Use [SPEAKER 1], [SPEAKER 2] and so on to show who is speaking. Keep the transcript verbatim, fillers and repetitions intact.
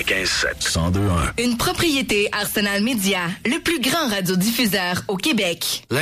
[SPEAKER 1] quatre-vingt-quinze sept. cent deux un.
[SPEAKER 2] Une propriété Arsenal Média, le plus grand radiodiffuseur au Québec.